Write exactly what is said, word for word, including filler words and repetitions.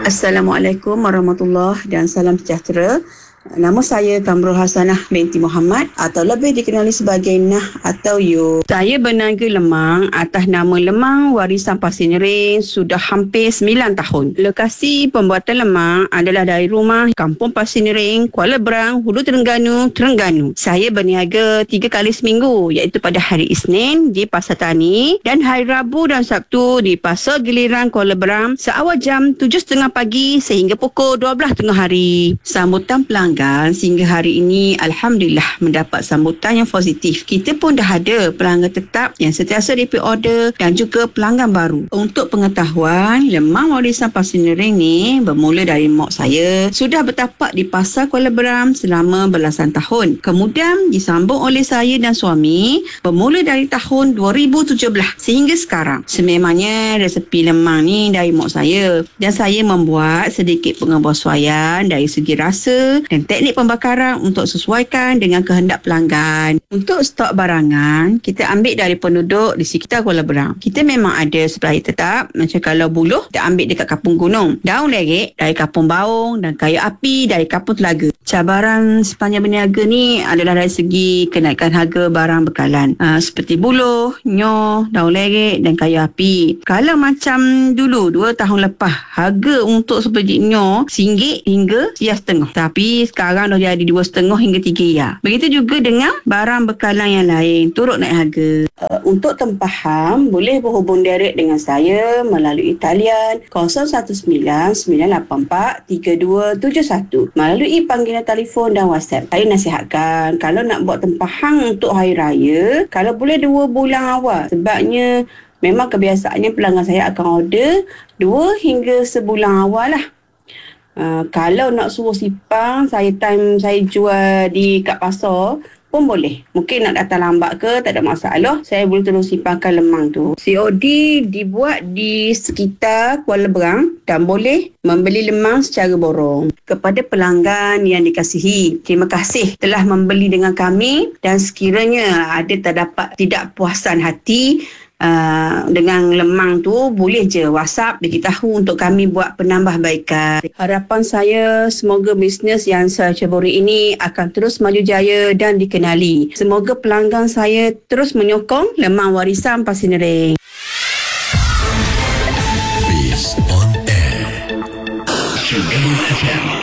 Assalamualaikum warahmatullahi dan salam sejahtera. Nama saya Kamrul Hasanah binti Muhammad atau lebih dikenali sebagai Nah atau Yu. Saya berniaga lemang atas nama Lemang Warisan Pasir Nyering sudah hampir sembilan tahun. Lokasi pembuatan lemang adalah dari rumah Kampung Pasir Nyering, Kuala Berang, Hulu Terengganu, Terengganu. Saya berniaga tiga kali seminggu, iaitu pada hari Isnin di Pasar Tani dan hari Rabu dan Sabtu di Pasar Giliran Kuala Berang seawal jam tujuh tiga puluh pagi sehingga pukul dua belas tengah hari. Sambutan pelanggan sehingga hari ini Alhamdulillah mendapat sambutan yang positif. Kita pun dah ada pelanggan tetap yang sentiasa repeat order dan juga pelanggan baru. Untuk pengetahuan, Lemang Warisan Pasir Nyering ni bermula dari mak saya sudah bertapak di Pasar Kuala Berang selama belasan tahun. Kemudian disambung oleh saya dan suami bermula dari tahun dua ribu tujuh belas sehingga sekarang. Sememangnya resepi lemang ni dari mak saya dan saya membuat sedikit pengebersuaian dari segi rasa dan teknik pembakaran untuk sesuaikan dengan kehendak pelanggan. Untuk stok barangan, kita ambil dari penduduk di sekitar Kuala Berang. Kita memang ada supplier tetap, macam kalau buluh, kita ambil dekat Kapung Gunung. Daun lerek dari Kapung Baung dan kayu api dari Kapung Telaga. Cabaran sepanjang berniaga ni adalah dari segi kenaikan harga barang bekalan. Uh, seperti buluh, nyoh, daun lerek dan kayu api. Kalau macam dulu, dua tahun lepas, harga untuk sebiji nyoh RM satu hingga RM satu setengah. Tapi sekarang dah jadi dua setengah hingga tiga ya. Begitu juga dengan barang bekalan yang lain turut naik harga. Uh, untuk tempahan boleh berhubung direct dengan saya melalui talian kosong satu sembilan sembilan lapan empat tiga dua tujuh satu melalui panggilan telefon dan WhatsApp. Saya nasihatkan kalau nak buat tempahan untuk hari raya, kalau boleh dua bulan awal, sebabnya memang kebiasaannya pelanggan saya akan order dua hingga sebulan awal lah. Uh, kalau nak suruh sipang, saya time saya jual di kat pasar pun boleh. Mungkin nak datang lambat ke, tak ada masalah. Saya boleh terus sipangkan lemang tu. C O D dibuat di sekitar Kuala Berang dan boleh membeli lemang secara borong. Kepada pelanggan yang dikasihi, terima kasih telah membeli dengan kami dan sekiranya ada terdapat tidak puasan hati Uh, dengan lemang tu, boleh je WhatsApp beritahu untuk kami buat penambahbaikan. Harapan saya semoga bisnes yang saya ceburi ini akan terus maju jaya dan dikenali. Semoga pelanggan saya terus menyokong Lemang Warisan Pasir Nyering.